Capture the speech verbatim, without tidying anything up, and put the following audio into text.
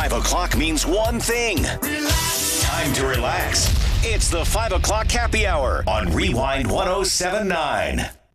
five o'clock means one thing. Relax. Time to relax. It's the five o'clock happy hour on Rewind one oh seven point nine.